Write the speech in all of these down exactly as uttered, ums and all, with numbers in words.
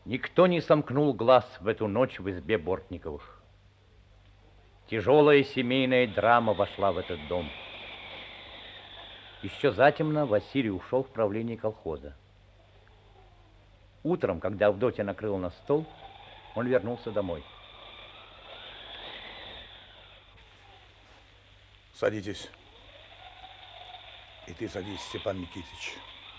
Никто не сомкнул глаз в эту ночь в избе Бортниковых. Тяжелая семейная драма вошла в этот дом. Еще затемно Василий ушел в правление колхоза. Утром, когда Авдотья накрыла на стол, он вернулся домой. Садитесь. И ты садись, Степан Никитич.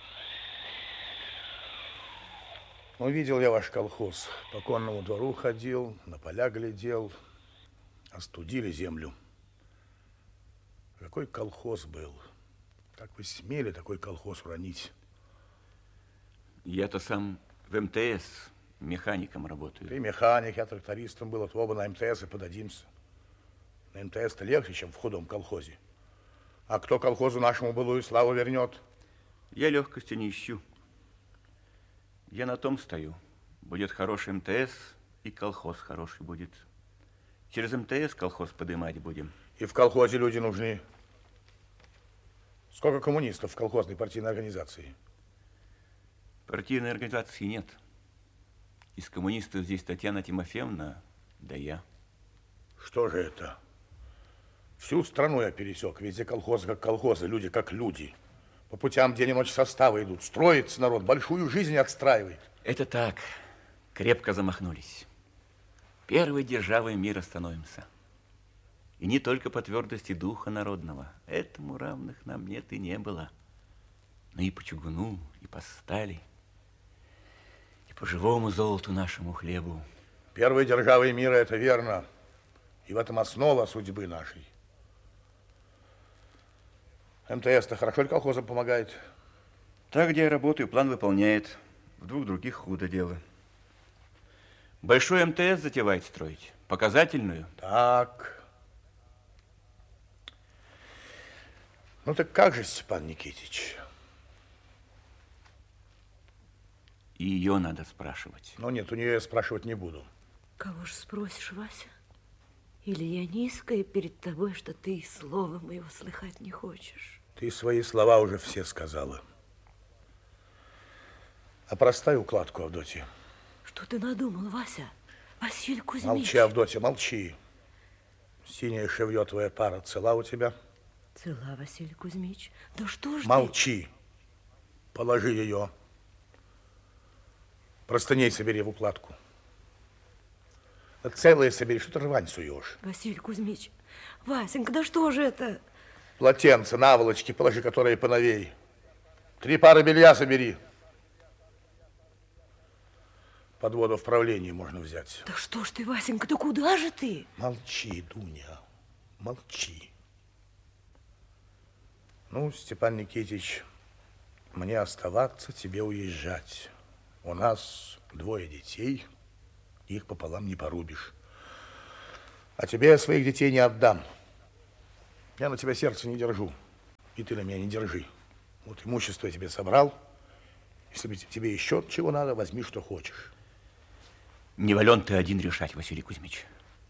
Ну, видел я ваш колхоз. По конному двору ходил, на поля глядел. Остудили землю. Какой колхоз был. Как вы смели такой колхоз уронить? Я-то сам в эм тэ эс механиком работаю. Ты механик, я трактористом был, вот оба на эм тэ эс и подадимся. На эм тэ эс-то легче, чем в худом колхозе. А кто колхозу нашему былую славу вернет? Я легкости не ищу. Я на том стою. Будет хороший эм тэ эс, и колхоз хороший будет. Через эм тэ эс колхоз поднимать будем. И в колхозе люди нужны. Сколько коммунистов в колхозной партийной организации? Партийной организации нет. Из коммунистов здесь Татьяна Тимофеевна, да я. Что же это? Всю страну я пересек. Везде колхозы как колхозы, люди как люди. По путям день и ночь составы идут. Строится народ, большую жизнь отстраивает. Это так. Крепко замахнулись. Первой державой мира становимся. И не только по твердости духа народного. Этому равных нам нет и не было. Но и по чугуну, и по стали, и по живому золоту нашему хлебу. Первой державой мира, это верно. И в этом основа судьбы нашей. эм тэ эс-то хорошо ли колхозам помогает? Так, где я работаю, план выполняет. В двух других худо дело. Большой эм тэ эс затевает строить. Показательную. Так. Ну так как же, Степан Никитич? И ее надо спрашивать. Ну нет, у нее я спрашивать не буду. Кого ж спросишь, Вася? Или я низкая перед тобой, что ты и слова моего слыхать не хочешь? Ты свои слова уже все сказала. А простая укладку, Авдотья. Что ты надумал, Вася? Василий Кузьмич. Молчи, Авдотья, молчи. Синяя шевье твоя пара цела у тебя? Цела, Василий Кузьмич. Да что ж Молчи. Ты... Положи ее. Простыней собери в укладку. Да целое собери, что ты рвань суешь? Василий Кузьмич, Васенька, да что же это? Полотенце, наволочки, положи, которые поновей. Три пары белья собери. Подводу в правлении можно взять. Да что ж ты, Васенька, да куда же ты? Молчи, Дуня, молчи. Ну, Степан Никитич, мне оставаться, тебе уезжать. У нас двое детей, их пополам не порубишь. А тебе я своих детей не отдам. Я на тебя сердце не держу, и ты на меня не держи. Вот имущество я тебе собрал. Если тебе еще чего надо, возьми, что хочешь. Не вален ты один решать, Василий Кузьмич.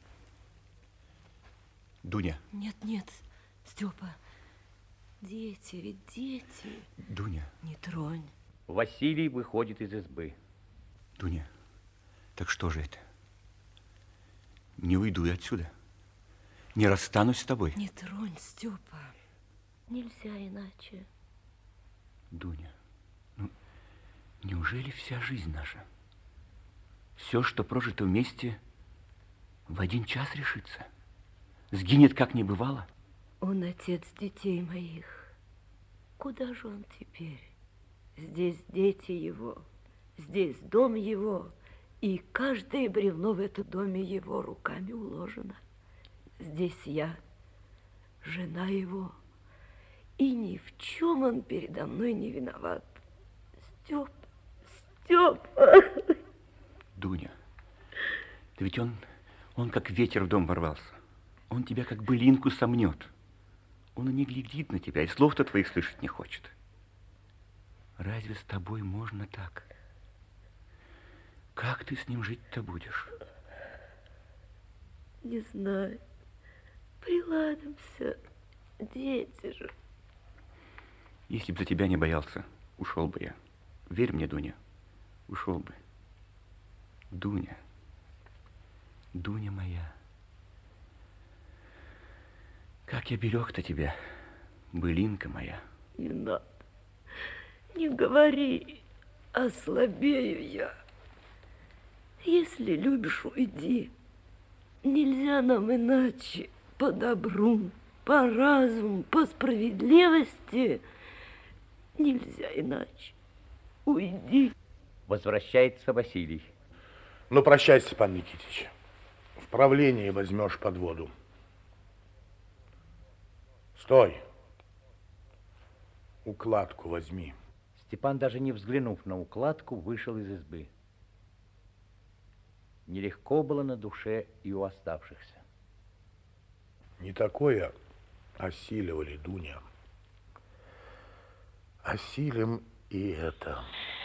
Дуня. Нет, нет, Степа. Дети, ведь дети. Дуня. Не тронь. Василий выходит из избы. Дуня, так что же это? Не уйду я отсюда. Не расстанусь с тобой. Не тронь, Степа. Нельзя иначе. Дуня, ну, неужели вся жизнь наша, все, что прожито вместе, в один час решится? Сгинет, как не бывало? Он отец детей моих. Куда же он теперь? Здесь дети его, здесь дом его, и каждое бревно в этом доме его руками уложено. Здесь я, жена его, и ни в чем он передо мной не виноват. Степа, Степа. Дуня, да ведь он, он как ветер в дом ворвался. Он тебя как былинку сомнет. Он и не глядит на тебя, и слов-то твоих слышать не хочет. Разве с тобой можно так? Как ты с ним жить-то будешь? Не знаю. Приладимся. Дети же. Если бы за тебя не боялся, ушел бы я. Верь мне, Дуня, ушел бы. Дуня, Дуня моя, как я берег-то тебя, былинка моя. Не надо, не говори, ослабею я. Если любишь, уйди. Нельзя нам иначе, по добру, по разуму, по справедливости. Нельзя иначе. Уйди. Возвращается Василий. Ну, прощай, Степан Никитич. В правлении возьмешь под воду. Стой. Укладку возьми. Степан, даже не взглянув на укладку, вышел из избы. Нелегко было на душе и у оставшихся. Не такое осиливали, Дуня. Осилим и это.